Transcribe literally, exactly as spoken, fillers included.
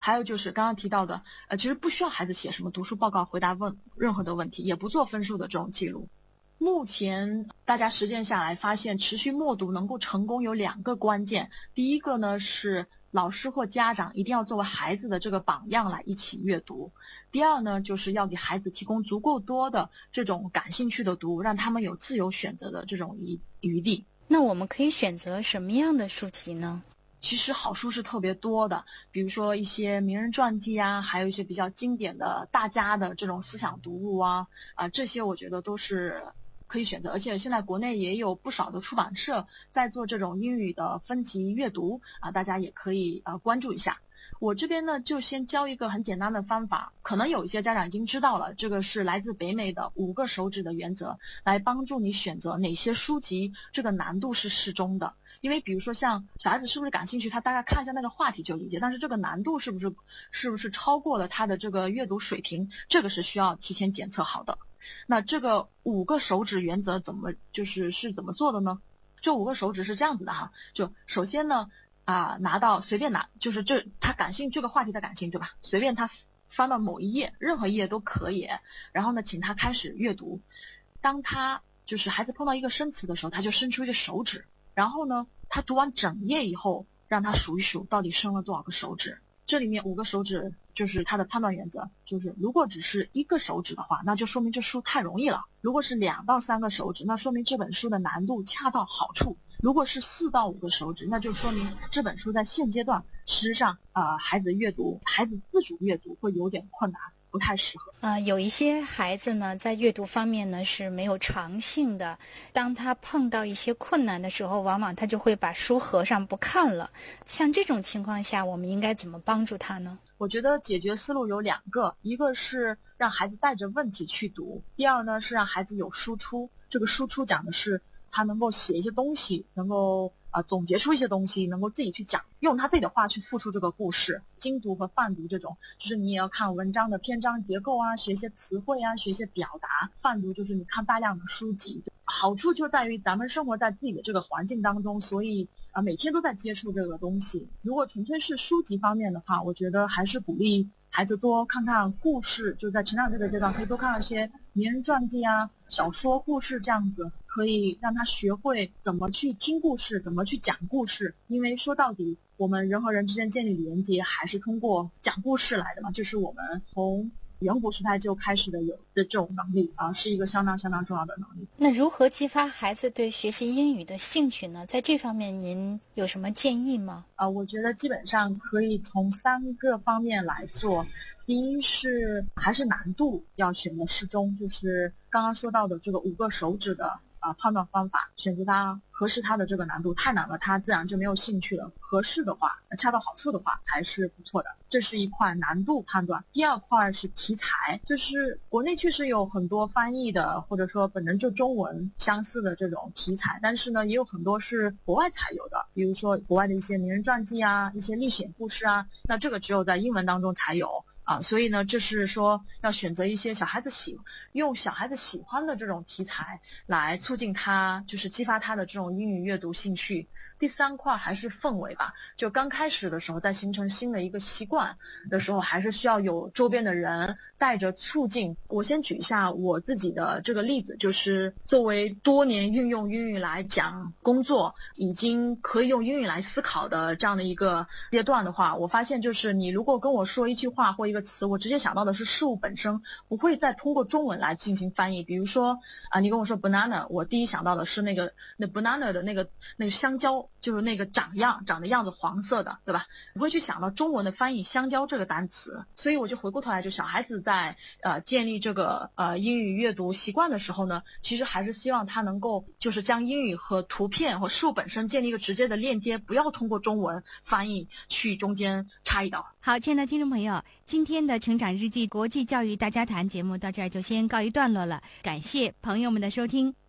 还有就是刚刚提到的，呃，其实不需要孩子写什么读书报告，回答问任何的问题，也不做分数的这种记录。目前大家实践下来发现，持续默读能够成功有两个关键。第一个呢是老师或家长一定要作为孩子的这个榜样来一起阅读。第二呢，就是要给孩子提供足够多的这种感兴趣的读，让他们有自由选择的这种余余地。 那我们可以选择什么样的书籍呢？ 其实好书是特别多的，比如说一些名人传记啊，还有一些比较经典的大家的这种思想读物啊，啊、呃，这些我觉得都是可以选择。而且现在国内也有不少的出版社在做这种英语的分级阅读啊，大家也可以呃关注一下。我这边呢就先教一个很简单的方法，可能有一些家长已经知道了，这个是来自北美的五个手指的原则，来帮助你选择哪些书籍这个难度是适中的。因为比如说像小孩子是不是感兴趣，他大概看一下那个话题就理解，但是这个难度是不是是不是超过了他的这个阅读水平，这个是需要提前检测好的。那这个五个手指原则怎么就是是怎么做的呢？这五个手指是这样子的哈，就首先呢啊、呃，拿到随便拿，就是这他感兴趣这个话题他感兴趣对吧？随便他翻到某一页，任何一页都可以。然后呢，请他开始阅读。当他就是孩子碰到一个生词的时候，他就伸出一个手指。然后呢，他读完整页以后，让他数一数到底伸了多少个手指。这里面五个手指就是他的判断原则，就是如果只是一个手指的话，那就说明这书太容易了；如果是两到三个手指，那说明这本书的难度恰到好处；如果是四到五个手指，那就说明这本书在现阶段实际上呃孩子阅读孩子自主阅读会有点困难，不太适合。 呃，有一些孩子呢，在阅读方面呢是没有长性的，当他碰到一些困难的时候，往往他就会把书合上不看了。像这种情况下，我们应该怎么帮助他呢？ 我觉得解决思路有两个，一个是让孩子带着问题去读，第二呢是让孩子有输出。这个输出讲的是他能够写一些东西，能够呃总结出一些东西，能够自己去讲，用他自己的话去复述这个故事。精读和泛读这种，就是你也要看文章的篇章结构啊，学一些词汇啊，学一些表达。泛读就是你看大量的书籍，好处就在于咱们生活在自己的这个环境当中，所以啊、呃、每天都在接触这个东西。如果纯粹是书籍方面的话，我觉得还是鼓励孩子多看看故事，就在成长这个阶段可以多看一些名人传记啊、小说、故事，这样子可以让他学会怎么去听故事，怎么去讲故事。因为说到底，我们人和人之间建立连接还是通过讲故事来的嘛，这是我们从远古时代就开始的有的这种能力啊，是一个相当相当重要的能力。 那如何激发孩子对学习英语的兴趣呢？在这方面您有什么建议吗？ 啊、呃，我觉得基本上可以从三个方面来做。第一是还是难度要选择适中，就是刚刚说到的这个五个手指的啊、呃、判断方法，选择它合适它的这个难度，太难了他自然就没有兴趣了。合适的话，恰到好处的话还是不错的，这是一块难度判断。第二块是题材，就是国内确实有很多翻译的或者说本人就中文相似的这种题材，但是呢也有很多是国外才有的，比如说国外的一些名人传记啊，一些历险故事啊，那这个只有在英文当中才有啊，所以呢这是说要选择一些小孩子喜用小孩子喜欢的这种题材来促进他，就是激发他的这种英语阅读兴趣。第三块还是氛围吧，就刚开始的时候在形成新的一个习惯的时候，还是需要有周边的人带着促进。我先举一下我自己的这个例子，就是作为多年运用英语来讲工作，已经可以用英语来思考的这样的一个阶段的话，我发现就是你如果跟我说一句话或一个词，我直接想到的是事物本身，不会再通过中文来进行翻译。比如说啊、呃，你跟我说 banana， 我第一想到的是那个那 banana 的那个那个香蕉，就是那个长样长的样子黄色的，对吧？不会去想到中文的翻译香蕉这个单词。所以我就回过头来，就小孩子在呃建立这个呃英语阅读习惯的时候呢，其实还是希望他能够就是将英语和图片和事物本身建立一个直接的链接，不要通过中文翻译去中间插一刀。 好，亲爱的听众朋友，今天的成长日记国际教育大家谈节目到这儿就先告一段落了，感谢朋友们的收听。